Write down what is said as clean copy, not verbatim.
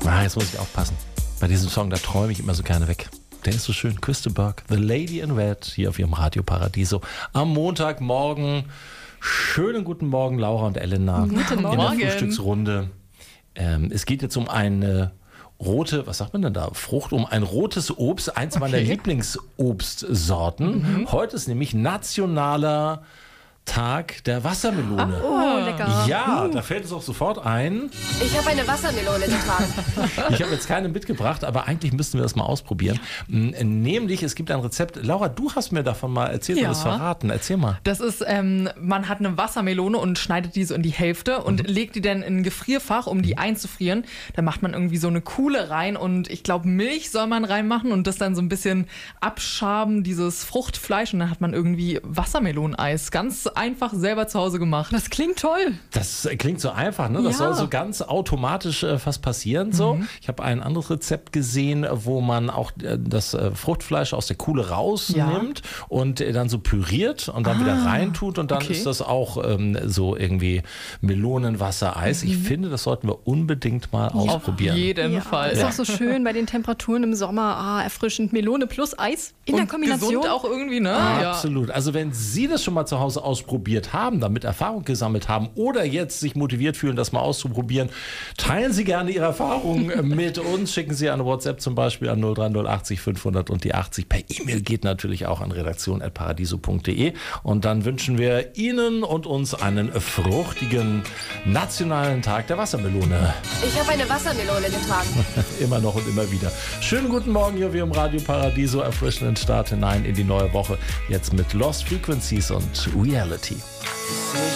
Jetzt muss ich aufpassen. Bei diesem Song, da träume ich immer so gerne weg. Der ist so schön. Kristen Burke, The Lady in Red, hier auf ihrem Radio Paradiso. Am Montagmorgen. Schönen guten Morgen, Laura und Elena. Guten Morgen. In der Frühstücksrunde. Es geht jetzt um eine rote, was sagt man denn da? Frucht, um ein rotes Obst, eins meiner Lieblingsobstsorten. Heute ist nämlich nationaler Tag der Wassermelone. Oh, lecker. Ja, da fällt es auch sofort ein. Ich habe eine Wassermelone getragen. Ich habe jetzt keine mitgebracht, aber eigentlich müssten wir das mal ausprobieren. Nämlich, es gibt ein Rezept. Laura, du hast mir davon mal erzählt und es verraten. Erzähl mal. Das ist, man hat eine Wassermelone und schneidet die so in die Hälfte und legt die dann in ein Gefrierfach, um die einzufrieren. Da macht man irgendwie so eine Kuhle rein und ich glaube, Milch soll man reinmachen und das dann so ein bisschen abschaben, dieses Fruchtfleisch. Und dann hat man irgendwie Wassermeloneneis. Ganz einfach selber zu Hause gemacht. Das klingt toll. Das klingt so einfach, ne? Das soll so ganz automatisch fast passieren. So. Ich habe ein anderes Rezept gesehen, wo man auch das Fruchtfleisch aus der Kuhle rausnimmt und dann so püriert und dann wieder reintut und dann ist das auch so irgendwie Melonenwassereis. Ich finde, das sollten wir unbedingt mal ausprobieren. Auf jeden Fall. Ist auch so schön bei den Temperaturen im Sommer. Erfrischend. Melone plus Eis in der Kombination. Gesund auch irgendwie, ne? Absolut. Also wenn Sie das schon mal zu Hause ausprobiert haben, damit Erfahrung gesammelt haben oder jetzt sich motiviert fühlen, das mal auszuprobieren, teilen Sie gerne Ihre Erfahrungen mit uns. Schicken Sie eine WhatsApp zum Beispiel an 03080 500 und die 80. Per E-Mail geht natürlich auch an redaktion@paradiso.de. Und dann wünschen wir Ihnen und uns einen fruchtigen nationalen Tag der Wassermelone. Ich habe eine Wassermelone getragen. Immer noch und immer wieder. Schönen guten Morgen hier wie im Radio Paradiso. Erfrischenden Start hinein in die neue Woche. Jetzt mit Lost Frequencies und Reality.